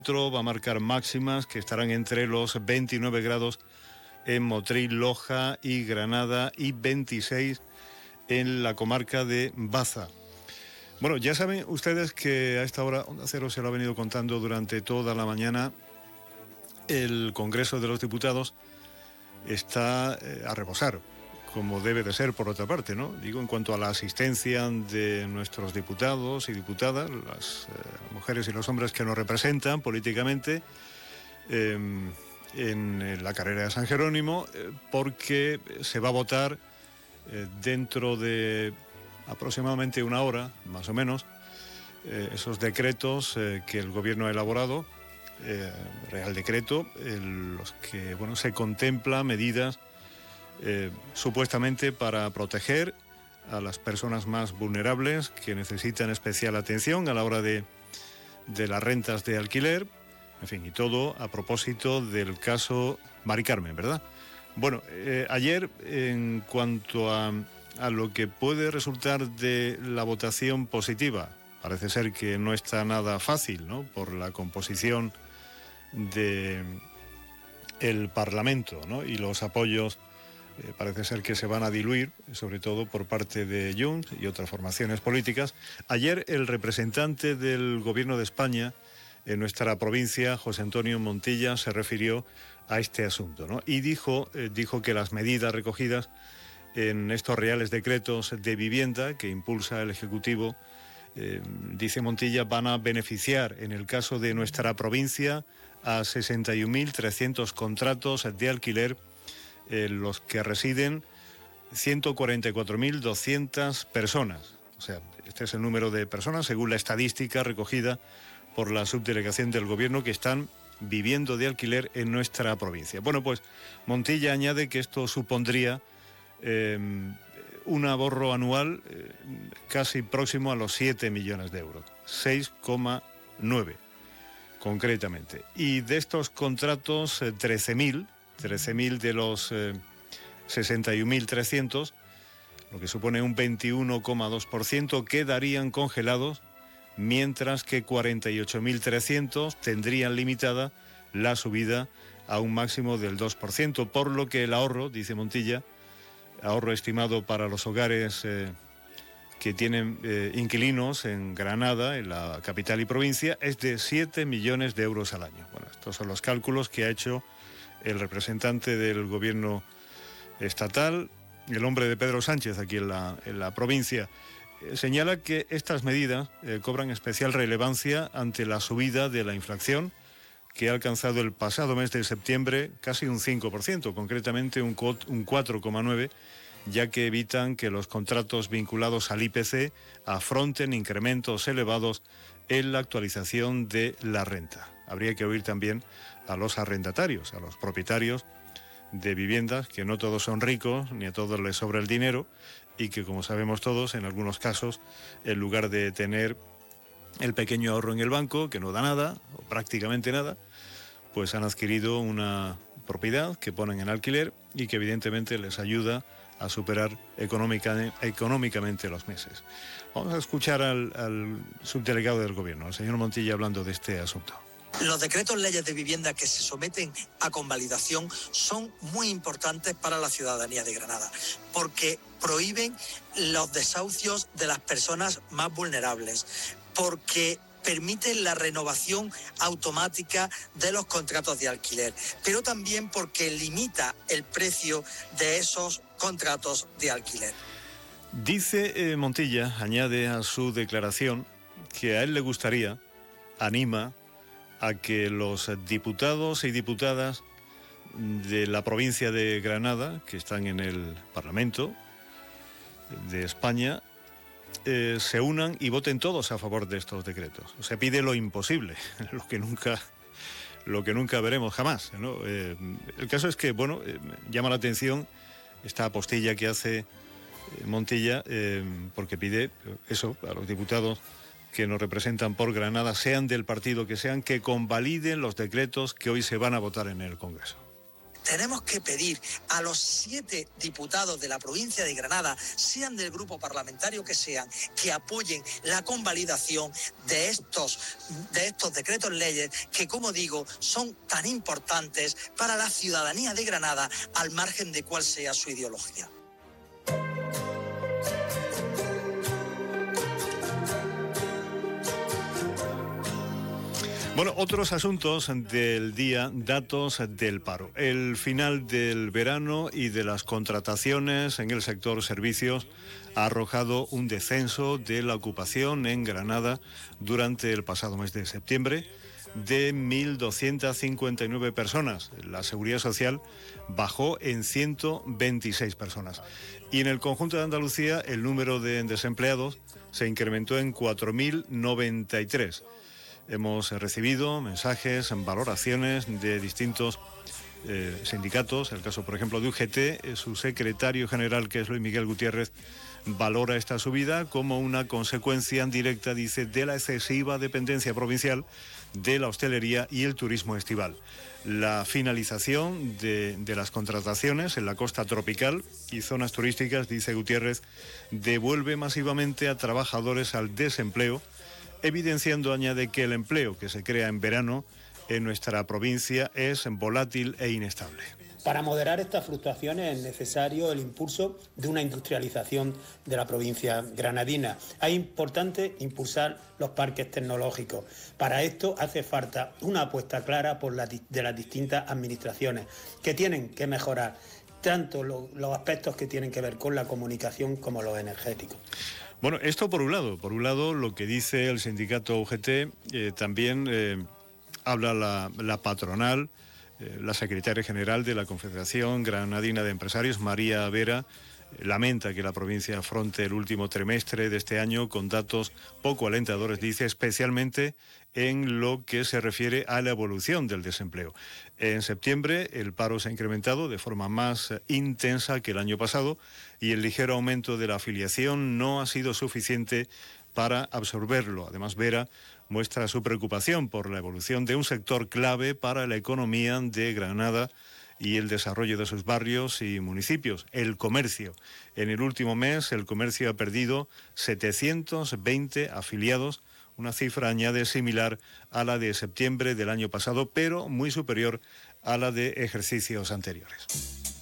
Va a marcar máximas que estarán entre los 29 grados en Motril, Loja y Granada y 26 en la comarca de Baza. Bueno, ya saben ustedes que a esta hora Onda Cero se lo ha venido contando durante toda la mañana. El Congreso de los Diputados está a rebosar, como debe de ser por otra parte, ¿no? Digo, en cuanto a la asistencia de nuestros diputados y diputadas, las mujeres y los hombres que nos representan políticamente en la carrera de San Jerónimo, porque se va a votar dentro de aproximadamente una hora, más o menos, esos decretos que el Gobierno ha elaborado, Real Decreto, los que, bueno, se contempla medidas supuestamente para proteger a las personas más vulnerables que necesitan especial atención a la hora de las rentas de alquiler, en fin, y todo a propósito del caso Mari Carmen, ¿verdad? Bueno, ayer, en cuanto a lo que puede resultar de la votación positiva, parece ser que no está nada fácil, ¿no?, por la composición del Parlamento, ¿no?, y los apoyos parece ser que se van a diluir, sobre todo por parte de Junts y otras formaciones políticas. Ayer el representante del Gobierno de España en nuestra provincia, José Antonio Montilla, se refirió a este asunto, ¿no?, y dijo que las medidas recogidas en estos reales decretos de vivienda que impulsa el Ejecutivo, dice Montilla, van a beneficiar, en el caso de nuestra provincia, a 61.300 contratos de alquiler, los que residen 144.200 personas. O sea, este es el número de personas, según la estadística recogida por la subdelegación del Gobierno, que están viviendo de alquiler en nuestra provincia. Bueno, pues Montilla añade que esto supondría un ahorro anual casi próximo a los 7 millones de euros, 6,9 concretamente. Y de estos contratos, 13.000 de los 61.300, lo que supone un 21,2%, quedarían congelados, mientras que 48.300 tendrían limitada la subida a un máximo del 2%, por lo que el ahorro, dice Montilla, ahorro estimado para los hogares que tienen inquilinos en Granada, en la capital y provincia, es de 7 millones de euros al año. Bueno, estos son los cálculos que ha hecho el representante del Gobierno estatal, el hombre de Pedro Sánchez aquí en la provincia. Señala que estas medidas cobran especial relevancia ante la subida de la inflación, que ha alcanzado el pasado mes de septiembre casi un 5%, concretamente un 4,9%, ya que evitan que los contratos vinculados al IPC afronten incrementos elevados en la actualización de la renta. Habría que oír también a los arrendatarios, a los propietarios de viviendas, que no todos son ricos, ni a todos les sobra el dinero, y que, como sabemos todos, en algunos casos, en lugar de tener el pequeño ahorro en el banco, que no da nada, o prácticamente nada, pues han adquirido una propiedad que ponen en alquiler y que evidentemente les ayuda a superar económicamente los meses. Vamos a escuchar al subdelegado del Gobierno, al señor Montilla, hablando de este asunto. Los decretos leyes de vivienda que se someten a convalidación son muy importantes para la ciudadanía de Granada, porque prohíben los desahucios de las personas más vulnerables, porque permiten la renovación automática de los contratos de alquiler, pero también porque limita el precio de esos contratos de alquiler. Dice Montilla, añade a su declaración, que a él le gustaría, anima a que los diputados y diputadas de la provincia de Granada, que están en el Parlamento de España, se unan y voten todos a favor de estos decretos. Se pide lo imposible, lo que nunca veremos jamás, ¿no? El caso es que, bueno, llama la atención esta apostilla que hace Montilla, porque pide eso a los diputados que nos representan por Granada, sean del partido que sean, que convaliden los decretos que hoy se van a votar en el Congreso. tenemos que pedir a los 7 diputados de la provincia de Granada, sean del grupo parlamentario que sean, que apoyen la convalidación de estos decretos leyes que, como digo, son tan importantes para la ciudadanía de Granada, al margen de cuál sea su ideología. Bueno, otros asuntos del día, datos del paro. El final del verano y de las contrataciones en el sector servicios ha arrojado un descenso de la ocupación en Granada durante el pasado mes de septiembre de 1.259 personas. La Seguridad Social bajó en 126 personas. Y en el conjunto de Andalucía el número de desempleados se incrementó en 4.093. Hemos recibido mensajes, valoraciones de distintos sindicatos. El caso, por ejemplo, de UGT, su secretario general, que es Luis Miguel Gutiérrez, valora esta subida como una consecuencia directa, dice, de la excesiva dependencia provincial de la hostelería y el turismo estival. La finalización de las contrataciones en la costa tropical y zonas turísticas, dice Gutiérrez, devuelve masivamente a trabajadores al desempleo, evidenciando, añade, que el empleo que se crea en verano en nuestra provincia es volátil e inestable. Para moderar estas fluctuaciones es necesario el impulso de una industrialización de la provincia granadina. Es importante impulsar los parques tecnológicos. Para esto hace falta una apuesta clara de las distintas administraciones, que tienen que mejorar tanto los aspectos que tienen que ver con la comunicación como los energéticos. Bueno, esto por un lado. Por un lado, lo que dice el sindicato UGT, también habla la patronal, la secretaria general de la Confederación Granadina de Empresarios, María Vera, lamenta que la provincia afronte el último trimestre de este año con datos poco alentadores, dice, especialmente en lo que se refiere a la evolución del desempleo. En septiembre el paro se ha incrementado de forma más intensa que el año pasado y el ligero aumento de la afiliación no ha sido suficiente para absorberlo. Además, Vera muestra su preocupación por la evolución de un sector clave para la economía de Granada y el desarrollo de sus barrios y municipios, el comercio. En el último mes, el comercio ha perdido 720 afiliados, una cifra, añade, similar a la de septiembre del año pasado, pero muy superior a la de ejercicios anteriores.